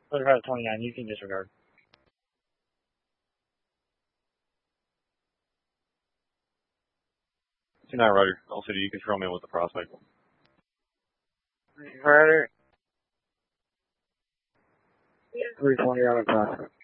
Clear out 29, you can disregard. 29 Roger. Also, do you control me with the prospect? Roger. 320 on the prospect.